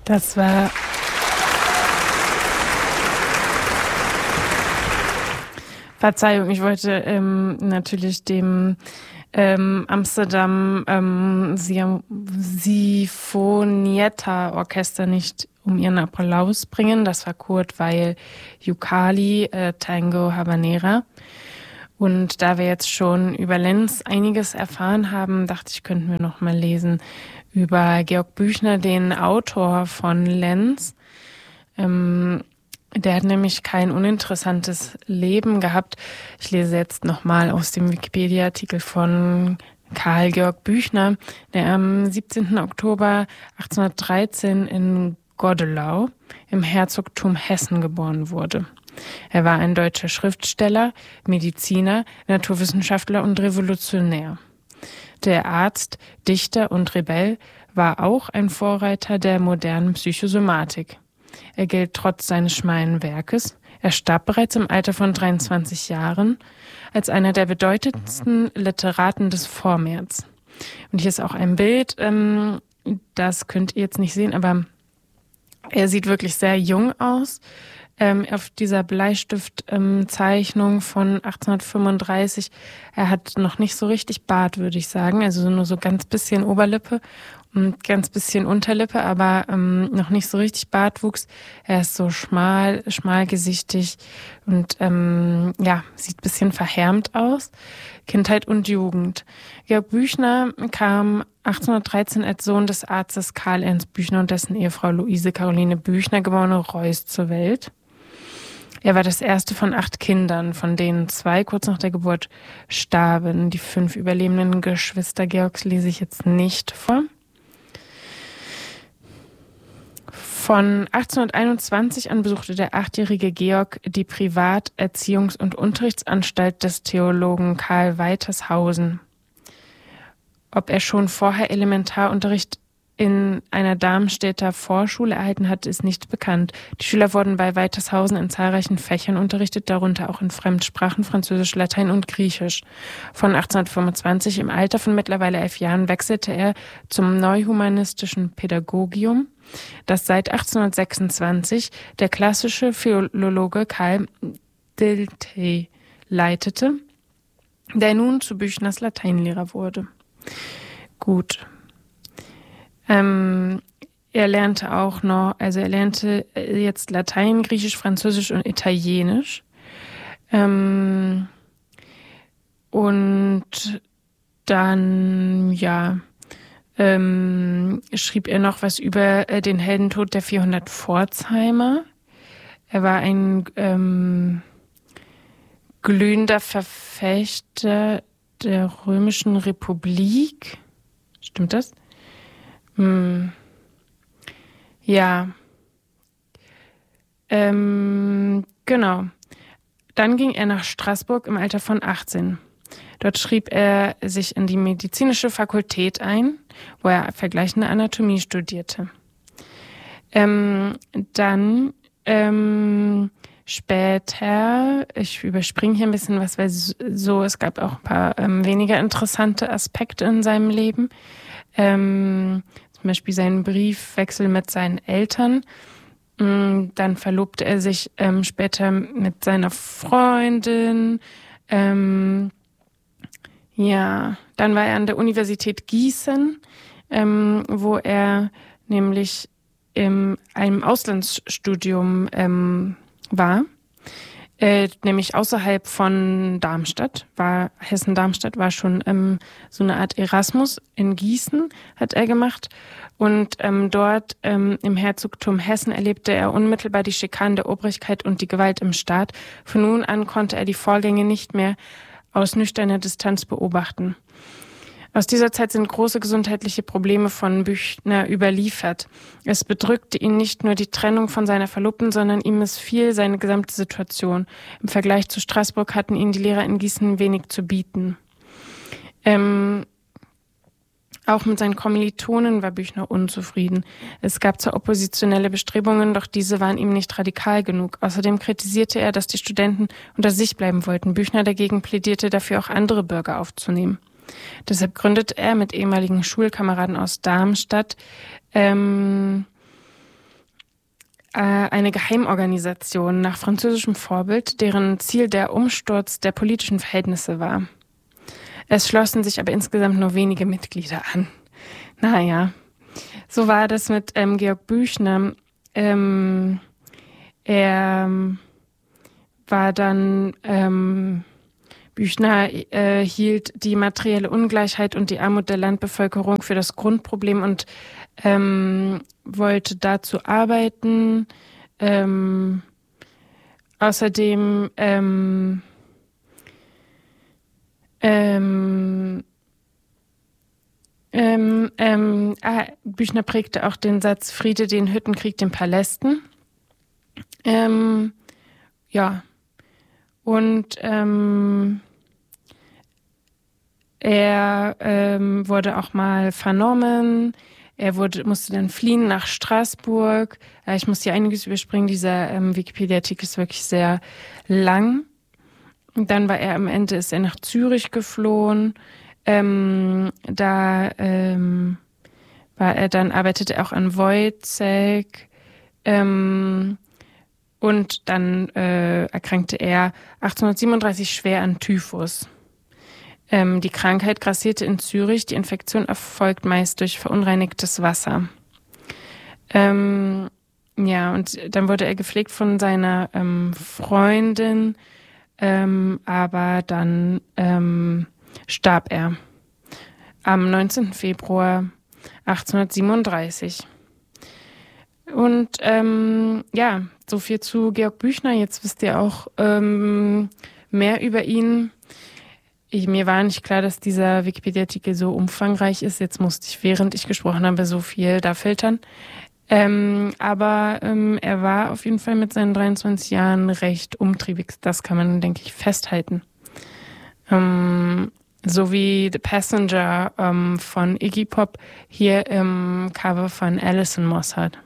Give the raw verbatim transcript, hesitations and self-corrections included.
Das war Verzeihung, ich wollte ähm, natürlich dem ähm, Amsterdam ähm, Sinfonietta-Orchester nicht um ihren Applaus bringen. Das war Kurt Weill Yukali, äh, Tango Habanera. Und da wir jetzt schon über Lenz einiges erfahren haben, dachte ich, könnten wir noch mal lesen über Georg Büchner, den Autor von Lenz. Ähm, der hat nämlich kein uninteressantes Leben gehabt. Ich lese jetzt noch mal aus dem Wikipedia-Artikel von Karl Georg Büchner, der am siebzehnten Oktober achtzehnhundertdreizehn in Godelau im Herzogtum Hessen geboren wurde. Er war ein deutscher Schriftsteller, Mediziner, Naturwissenschaftler und Revolutionär. Der Arzt, Dichter und Rebell war auch ein Vorreiter der modernen Psychosomatik. Er gilt trotz seines schmalen Werkes, er starb bereits im Alter von dreiundzwanzig Jahren, als einer der bedeutendsten Literaten des Vormärz. Und hier ist auch ein Bild, ähm, das könnt ihr jetzt nicht sehen, aber er sieht wirklich sehr jung aus. Ähm, auf dieser Bleistiftzeichnung ähm, von achtzehnhundertfünfunddreißig. Er hat noch nicht so richtig Bart, würde ich sagen. Also nur so ganz bisschen Oberlippe und ganz bisschen Unterlippe, aber ähm, noch nicht so richtig Bartwuchs. Er ist so schmal, schmalgesichtig und ähm, ja, sieht ein bisschen verhärmt aus. Kindheit und Jugend. Georg Büchner kam achtzehnhundertdreizehn als Sohn des Arztes Karl Ernst Büchner und dessen Ehefrau Luise Caroline Büchner, geborene Reuß, zur Welt. Er war das erste von acht Kindern, von denen zwei kurz nach der Geburt starben. Die fünf überlebenden Geschwister Georgs lese ich jetzt nicht vor. Von achtzehnhunderteinundzwanzig an besuchte der achtjährige Georg die Privat-, Erziehungs- und Unterrichtsanstalt des Theologen Karl Weitershausen. Ob er schon vorher Elementarunterricht in einer Darmstädter Vorschule erhalten hatte, ist nicht bekannt. Die Schüler wurden bei Weitershausen in zahlreichen Fächern unterrichtet, darunter auch in Fremdsprachen, Französisch, Latein und Griechisch. Von achtzehnhundertfünfundzwanzig, im Alter von mittlerweile elf Jahren, wechselte er zum Neuhumanistischen Pädagogium, das seit achtzehnhundertsechsundzwanzig der klassische Philologe Karl Dilthey leitete, der nun zu Büchners Lateinlehrer wurde. Gut. Ähm, er lernte auch noch, also er lernte jetzt Latein, Griechisch, Französisch und Italienisch. Ähm, und dann, ja, ähm, schrieb er noch was über äh, den Heldentod der vierhundert Pforzheimer. Er war ein ähm, glühender Verfechter der Römischen Republik. Stimmt das? Hm. Ja. Ähm, genau. Dann ging er nach Straßburg im Alter von achtzehn. Dort schrieb er sich in die medizinische Fakultät ein, wo er vergleichende Anatomie studierte. Ähm, dann ähm, später, ich überspringe hier ein bisschen was, weil so, es gab auch ein paar ähm, weniger interessante Aspekte in seinem Leben. Ähm, zum Beispiel seinen Briefwechsel mit seinen Eltern. Dann verlobte er sich ähm, später mit seiner Freundin. Ähm, ja, dann war er an der Universität Gießen, ähm, wo er nämlich in einem Auslandsstudium ähm, war. Äh, nämlich außerhalb von Darmstadt, war Hessen-Darmstadt war schon ähm, so eine Art Erasmus in Gießen, hat er gemacht. Und ähm, dort ähm, im Herzogtum Hessen erlebte er unmittelbar die Schikanen der Obrigkeit und die Gewalt im Staat. Von nun an konnte er die Vorgänge nicht mehr aus nüchterner Distanz beobachten. Aus dieser Zeit sind große gesundheitliche Probleme von Büchner überliefert. Es bedrückte ihn nicht nur die Trennung von seiner Verlobten, sondern ihm missfiel seine gesamte Situation. Im Vergleich zu Straßburg hatten ihn die Lehrer in Gießen wenig zu bieten. Ähm, auch mit seinen Kommilitonen war Büchner unzufrieden. Es gab zwar oppositionelle Bestrebungen, doch diese waren ihm nicht radikal genug. Außerdem kritisierte er, dass die Studenten unter sich bleiben wollten. Büchner dagegen plädierte dafür, auch andere Bürger aufzunehmen. Deshalb gründete er mit ehemaligen Schulkameraden aus Darmstadt ähm, äh, eine Geheimorganisation nach französischem Vorbild, deren Ziel der Umsturz der politischen Verhältnisse war. Es schlossen sich aber insgesamt nur wenige Mitglieder an. Naja, so war das mit ähm, Georg Büchner. Ähm, er war dann, ähm, Büchner äh, hielt die materielle Ungleichheit und die Armut der Landbevölkerung für das Grundproblem und ähm, wollte dazu arbeiten. Ähm, außerdem ähm, ähm, ähm, ähm, ah, Büchner prägte auch den Satz Friede den Hütten, Krieg den Palästen. Ähm, ja, und ähm, er ähm, wurde auch mal vernommen. Er wurde, musste dann fliehen nach Straßburg. Äh, ich muss hier einiges überspringen. Dieser ähm, Wikipedia-Artikel ist wirklich sehr lang. Und dann war er am Ende, ist er nach Zürich geflohen. Ähm, da ähm, war er dann, arbeitete er auch an Wojciech. Ähm, und dann äh, erkrankte er achtzehnhundertsiebenunddreißig schwer an Typhus. Ähm, die Krankheit grassierte in Zürich. Die Infektion erfolgt meist durch verunreinigtes Wasser. Ähm, ja, und dann wurde er gepflegt von seiner ähm, Freundin, ähm, aber dann ähm, starb er am neunzehnten Februar achtzehnhundertsiebenunddreißig. Und ähm, ja, so viel zu Georg Büchner. Jetzt wisst ihr auch ähm, mehr über ihn. Ich, mir war nicht klar, dass dieser Wikipedia-Artikel so umfangreich ist. Jetzt musste ich, während ich gesprochen habe, so viel da filtern. Ähm, aber ähm, er war auf jeden Fall mit seinen dreiundzwanzig Jahren recht umtriebig. Das kann man, denke ich, festhalten. Ähm, so wie The Passenger ähm, von Iggy Pop hier im Cover von Alison Moss hat.